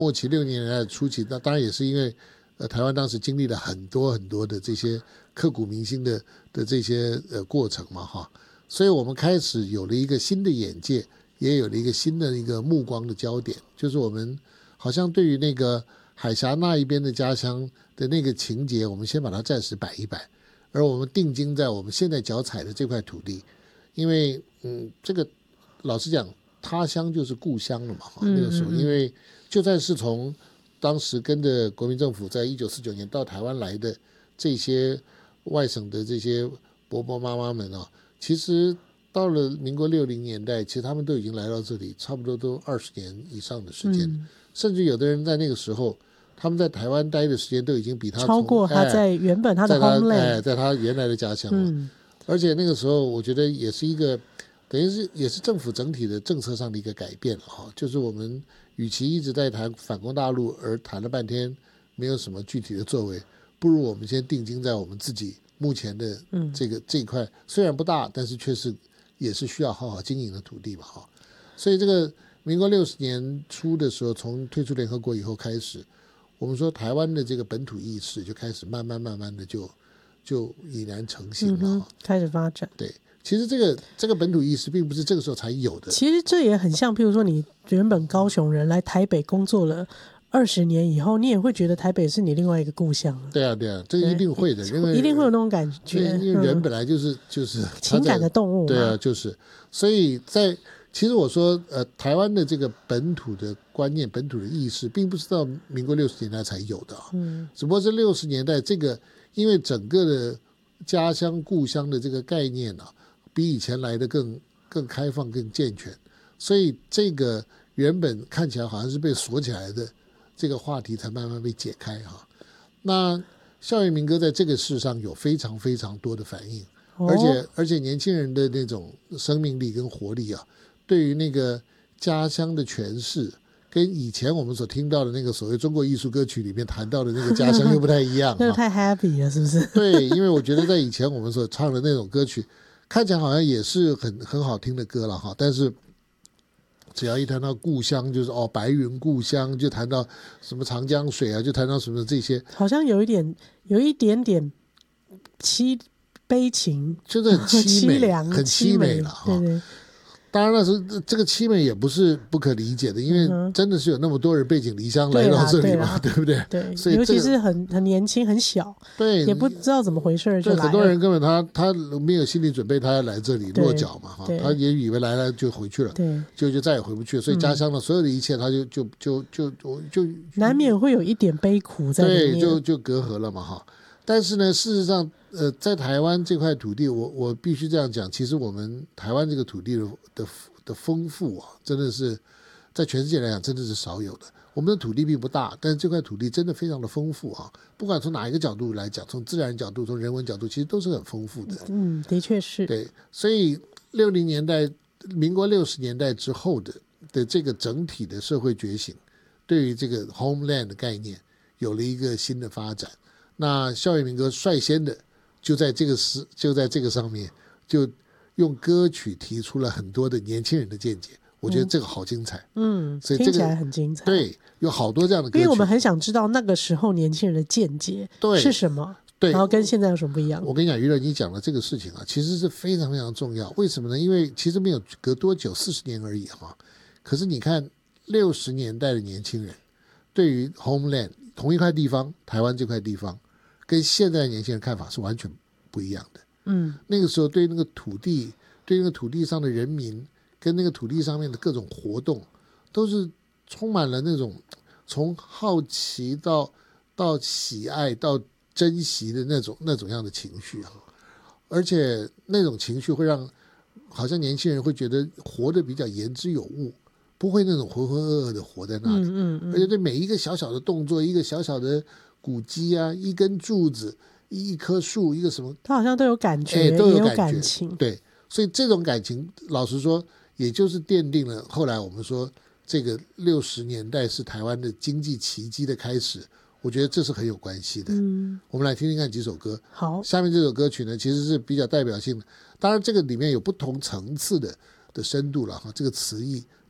末期60年代初期，那当然也是因为台湾当时经历了很多很多的这些刻骨铭心的这些过程嘛哈，所以我们开始有了一个新的眼界，也有了一个新的一个目光的焦点，就是我们好像对于那个海峡那一边的家乡的那个情节，我们先把它暂时摆一摆，而我们定睛在我们现在脚踩的这块土地，因为这个老实讲，他乡就是故乡了嘛。那个时候，因为就算是从当时跟着国民政府在1949年到台湾来的这些外省的这些伯伯妈妈们啊，其实到了民国60年代，其实他们都已经来到这里，差不多都20年以上的时间，甚至有的人在那个时候，他们在台湾待的时间都已经比他超过他在原本他的 homeland， 在他原来的家乡了。而且那个时候，我觉得也是一个等于是也是政府整体的政策上的一个改变了哈，就是我们与其一直在谈反攻大陆，而谈了半天没有什么具体的作为，不如我们先定睛在我们自己目前的这一块，虽然不大，但是确实也是需要好好经营的土地嘛哈。所以这个民国60年初的时候，从退出联合国以后开始，我们说台湾的这个本土意识就开始慢慢的就已然成型了， 开始发展。 对。其实这个本土意识并不是这个时候才有的。 其实这也很像，譬如说你原本高雄人来台北工作了20年以后，你也会觉得台北是你另外一个故乡。 对啊，这一定会的，因为一定会有那种感觉。 因为人本来就是情感的动物嘛。 对啊，就是所以其实我说台湾的这个本土的观念、本土的意识，并不是到民国60年代才有的只不过是60年代这个，因为整个的家乡故乡的这个概念比以前来的更开放、更健全，所以这个原本看起来好像是被锁起来的这个话题才慢慢被解开哈。那校园民歌在这个事上有非常非常多的反应，而且年轻人的那种生命力跟活力对于那个家乡的诠释，跟以前我们所听到的那个所谓中国艺术歌曲里面谈到的那个家乡又不太一样那个太 happy 了，是不是？ 对，因为我觉得在以前我们所唱的那种歌曲，看起来好像也是很好听的歌了哈，但是只要一谈到故乡，就是白云故乡，就谈到什么长江水就谈到什么这些， 好像有一点点悲情， 就是很凄凉， 很凄美了哈。 对对。 当然了，这个凄美也不是不可理解的，因为真的是有那么多人背井离乡来到这里嘛，对不对？ 对， 所以尤其是很年轻很小， 对， 也不知道怎么回事就来了。 很多人根本他没有心理准备，他要来这里落脚嘛，他也以为来了就回去了，就再也回不去了。所以家乡的所有的一切，他就难免会有一点悲苦在里面， 对，就隔阂了嘛哈。但是呢，事实上，在台湾这块土地，我必须这样讲，其实我们台湾这个土地的丰富真的是在全世界来讲真的是少有的。我们的土地并不大，但是这块土地真的非常的丰富不管从哪一个角度来讲，从自然角度，从人文角度，其实都是很丰富的。 的确是。 对，所以60年代、民国60年代之后的这个整体的社会觉醒，对于这个 homeland 的概念有了一个新的发展。那校园民歌率先的就在这个上面，就用歌曲提出了很多的年轻人的见解，我觉得这个好精彩。所以这个听起来很精彩。 对，有好多这样的歌曲， 因为我们很想知道那个时候年轻人的见解是什么， 对， 然后跟现在有什么不一样。 我跟你讲，娱乐你讲的这个事情其实是非常非常重要。为什么呢？因为其实没有隔多久，40年而已可是你看60年代的年轻人对于 homeland 同一块地方，台湾这块地方，跟现在的年轻人看法是完全不一样的。那个时候对那个土地，对那个土地上的人民，跟那个土地上面的各种活动，都是充满了那种从好奇到喜爱到珍惜的那种样的情绪而且那种情绪会让好像年轻人会觉得活得比较言之有物，不会那种浑浑噩噩的活在那里。而且对每一个小小的动作，一个小小的古迹一根柱子，一棵树，一个什么， 他好像都有感觉， 都有感情。 对，所以这种感情老实说也就是奠定了后来我们说这个60年代是台湾的经济奇迹的开始，我觉得这是很有关系的。我们来听听看几首歌。 好， 下面这首歌曲呢其实是比较代表性的，当然这个里面有不同层次的深度了这个词义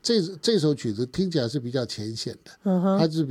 这首曲子听起来是比较浅显的， 嗯哼， 它是